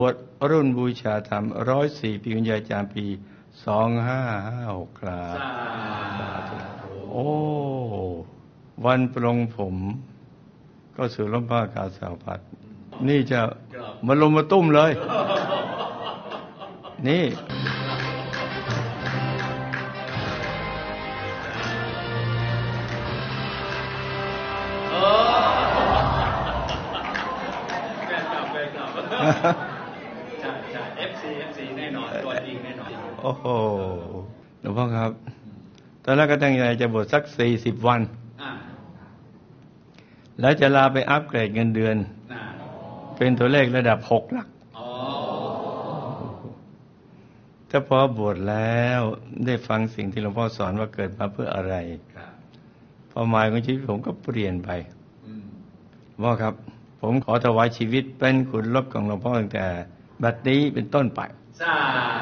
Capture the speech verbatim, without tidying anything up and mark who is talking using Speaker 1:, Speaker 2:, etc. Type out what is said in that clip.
Speaker 1: บวชรุ่นบูชาธรรมร้อยสี่ปีวิญญาจารย์ปีสองห้าห้าหกครับโอ้วันปลงผมก็สู่ลมพระอากาศสาวพัดนี่จะมาลงมาตุ้มเลยนี่
Speaker 2: ใช่ใช่ เอฟ ซี เอฟ ซี แน่นอนตัวจริงแน่นอน
Speaker 1: โอ้โหหลวงพ่อครับตอนแรกก็ตั้งใจจะบวชสักสี่สิบวันแล้วจะลาไปอัปเกรดเงินเดือนเป็นตัวเลขระดับหกหลักแต่พอบวชแล้วได้ฟังสิ่งที่หลวงพ่อสอนว่าเกิดมาเพื่ออะไรพอหมายของชีวิตผมก็เปลี่ยนไปหลวงพ่อครับผมขอถวายชีวิตเป็นขุนรบของหลวงพ่อตั้งแต่บัดนี้เป็นต้นไป